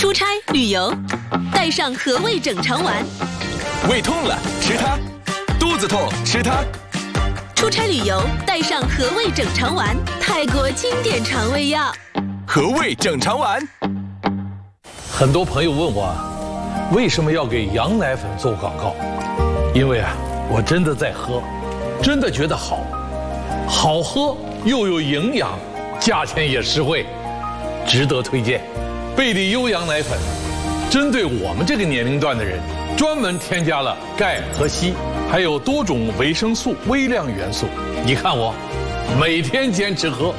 出差旅游，带上和味整肠丸。 胃痛了吃它，肚子痛吃它。 出差旅游，带上和味整肠丸，泰国经典肠胃药。 和味整肠丸。 很多朋友问我，为什么要给羊奶粉做广告？因为我真的在喝，真的觉得好喝又有营养，价钱也实惠，值得推荐。贝利优羊奶粉针对我们这个年龄段的人，专门添加了钙和硒，还有多种维生素、微量元素。你看我每天坚持喝。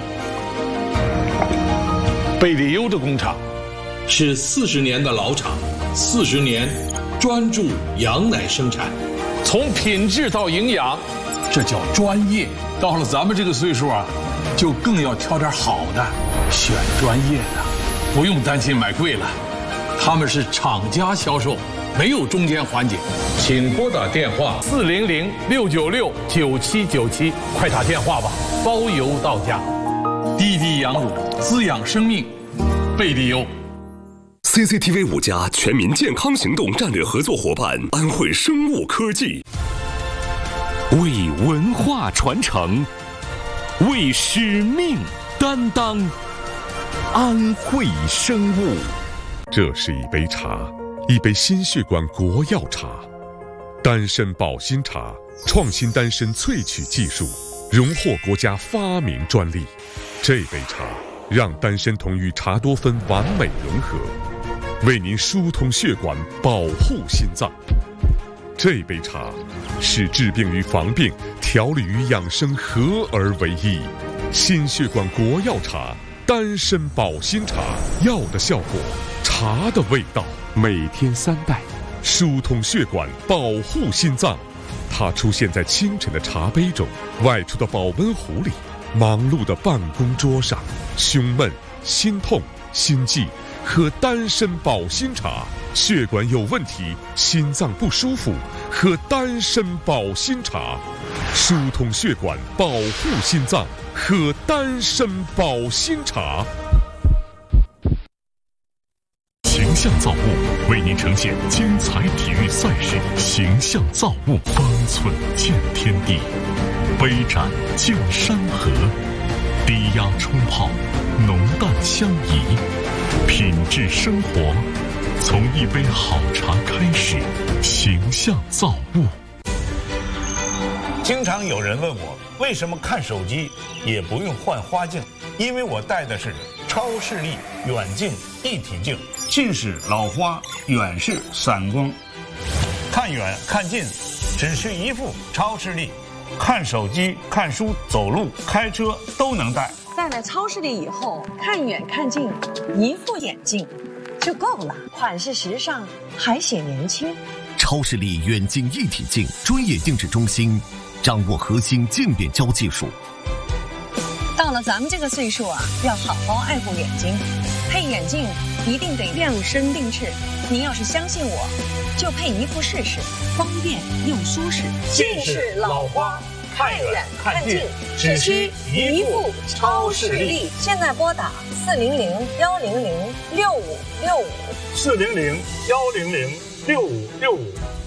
贝利优的工厂是40年的老厂，40年专注羊奶生产，从品质到营养，这叫专业。到了咱们这个岁数就更要挑点好的，选专业的，不用担心买贵了。他们是厂家销售，没有中间环节。请拨打电话400-696-9797，快打电话吧，包邮到家。滴滴羊乳，滋养生命，贝利优。 CCTV 5家全民健康行动战略合作伙伴安慧生物科技， 为文化传承，为使命担当，安慧生物。 这是一杯茶，一杯心血管国药茶，丹参保心茶，创新丹参萃取技术，荣获国家发明专利。这杯茶让丹参酮与茶多酚完美融合，为您疏通血管，保护心脏。这杯茶是治病与防病、调理与养生合而为一。心血管国药茶，丹参保心茶，药的效果，茶的味道，每天3袋，疏通血管，保护心脏。它出现在清晨的茶杯中，外出的保温壶里，忙碌的办公桌上。胸闷、心痛、心悸，喝丹参保心茶；血管有问题，心脏不舒服，喝丹参保心茶；疏通血管，保护心脏，喝丹参保心茶。 形象造物为您呈现精彩体育赛事，形象造物，方寸见天地，杯盏见山河，低压冲泡，浓淡相宜，品质生活，从一杯好茶开始。形象造物。 经常有人问我，为什么看手机也不用换花镜？因为我戴的是超视力远近一体镜，近视老花，远视散光，看远看近只需一副超视力，看手机、看书、走路、开车都能戴。 戴了超视力以后，看远看近，一副眼镜就够了，款式时尚，还显年轻。 超视力远近一体镜专业定制中心，掌握核心镜变焦技术。 到了咱们这个岁数要好好爱护眼睛，配眼镜一定得量身定制。您要是相信我，就配一副试试，方便又舒适。 近视老花，看远看近，只需一副超视力。 现在拨打400-100-6565，400-100-6565。